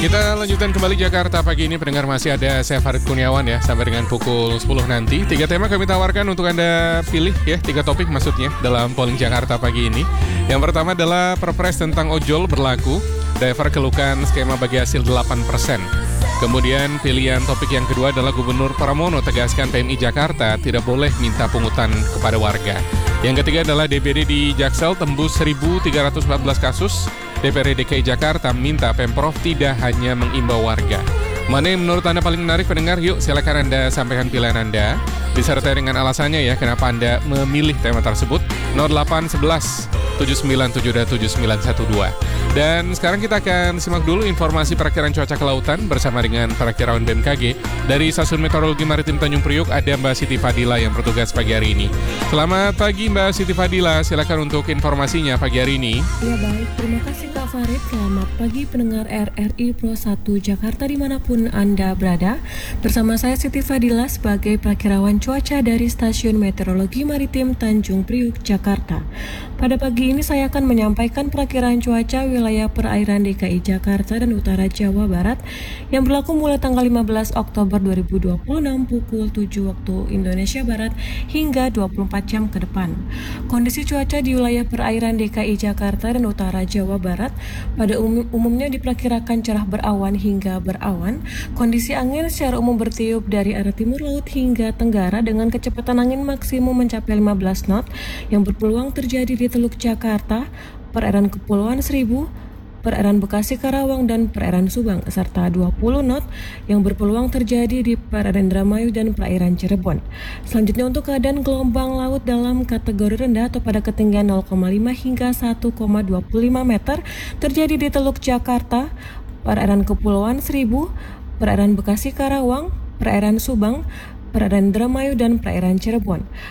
Kita lanjutkan kembali Jakarta pagi ini, pendengar, masih ada saya Farid Kurniawan ya, sampai dengan pukul 10 nanti. 3 tema kami tawarkan untuk Anda pilih ya, 3 topik maksudnya dalam polling Jakarta pagi ini. Yang pertama adalah perpres tentang ojol berlaku, driver keluhkan skema bagi hasil 8%. Kemudian pilihan topik yang kedua adalah Gubernur Pramono tegaskan PMI Jakarta tidak boleh minta pungutan kepada warga. Yang ketiga adalah DPD di Jaksel tembus 1.314 kasus. DPRD DKI Jakarta minta Pemprov tidak hanya mengimbau warga. Mana yang menurut Anda paling menarik, pendengar? Yuk silakan Anda sampaikan pilihan Anda, disertai dengan alasannya ya kenapa Anda memilih tema tersebut. 0811 797 7912. Dan sekarang kita akan simak dulu informasi perakiraan cuaca kelautan bersama dengan perakirawan BMKG. Dari Stasiun Meteorologi Maritim Tanjung Priok ada Mbak Siti Fadila yang bertugas pagi hari ini. Selamat pagi Mbak Siti Fadila, silakan untuk informasinya pagi hari ini. Ya baik, terima kasih Kak Farid. Selamat pagi pendengar RRI Pro 1 Jakarta dimanapun Anda berada. Bersama saya Siti Fadila sebagai perakirawan cuaca dari Stasiun Meteorologi Maritim Tanjung Priok, Jakarta. Pada pagi ini saya akan menyampaikan perakiraan cuaca wilayah perairan DKI Jakarta dan utara Jawa Barat yang berlaku mulai tanggal 15 Oktober 2026 pukul 7 waktu Indonesia Barat hingga 24 jam ke depan. Kondisi cuaca di wilayah perairan DKI Jakarta dan utara Jawa Barat pada umumnya diperkirakan cerah berawan hingga berawan. Kondisi angin secara umum bertiup dari arah timur laut hingga tenggara dengan kecepatan angin maksimum mencapai 15 knot yang berpeluang terjadi di Teluk Jakarta, perairan Kepulauan Seribu, perairan Bekasi Karawang, dan perairan Subang, serta 20 knot yang berpeluang terjadi di perairan Indramayu dan perairan Cirebon. Selanjutnya untuk keadaan gelombang laut dalam kategori rendah atau pada ketinggian 0,5 hingga 1,25 meter terjadi di Teluk Jakarta, perairan Kepulauan Seribu, perairan Bekasi Karawang, perairan Subang, perairan Indramayu, dan perairan Cirebon.